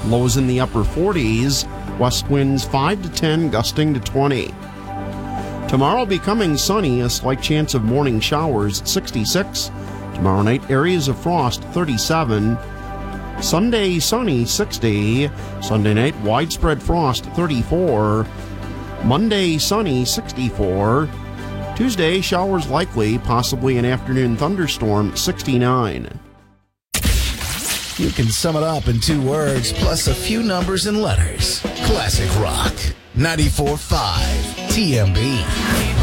Lows in the upper 40s. West winds 5 to 10, gusting to 20. Tomorrow becoming sunny, a slight chance of morning showers, 66. Tomorrow night, areas of frost, 37. Sunday, sunny, 60. Sunday night, widespread frost, 34. Monday, sunny, 64. Tuesday, showers likely, possibly an afternoon thunderstorm, 69. You can sum it up in 2 words, plus a few numbers and letters. Classic Rock. 94.5 TMB.